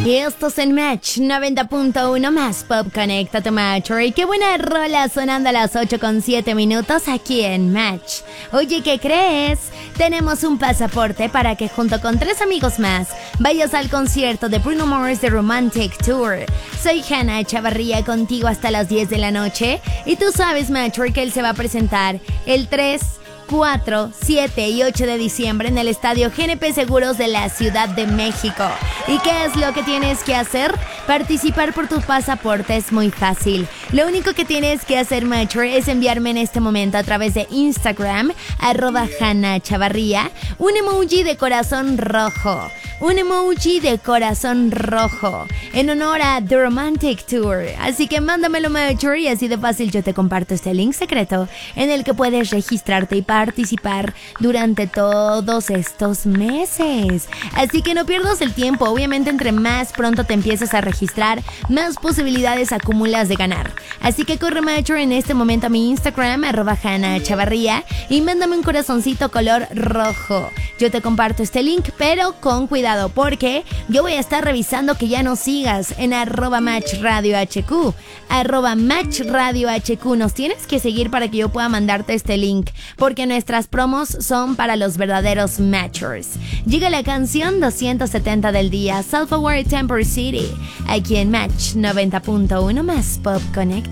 Y esto es en Match 90.1 más Pop. Conéctate, Matcher. Y qué buena rola sonando a las 8:07 aquí en Match. Oye, ¿qué crees? Tenemos un pasaporte para que junto con 3 amigos más vayas al concierto de Bruno Mars The Romantic Tour. Soy Hanna Chavarría contigo hasta las 10 de la noche. Y tú sabes, Matcher, que él se va a presentar el 3, 4, 7 y 8 de diciembre en el estadio GNP Seguros de la Ciudad de México. ¿Y qué es lo que tienes que hacer? Participar por tu pasaporte es muy fácil. Lo único que tienes que hacer, Matcher, es enviarme en este momento a través de Instagram, @HannaChavarría, un emoji de corazón rojo. Un emoji de corazón rojo en honor a The Romantic Tour. Así que mándamelo, Matcher, y así de fácil yo te comparto este link secreto en el que puedes registrarte y participar durante todos estos meses. Así que no pierdas el tiempo. Obviamente, entre más pronto te empieces a registrar, más posibilidades acumulas de ganar. Así que corre, Matcher, en este momento a mi Instagram, @HannaChavarría, y mándame un corazoncito color rojo. Yo te comparto este link, pero con cuidado, porque yo voy a estar revisando que ya nos sigas en @MatchRadioHQ. @MatchRadioHQ. Nos tienes que seguir para que yo pueda mandarte este link, porque nuestras promos son para los verdaderos Matchers. Llega la canción 270 del día, Self-Aware Temper City, aquí en Match 90.1 más Pop. Connect.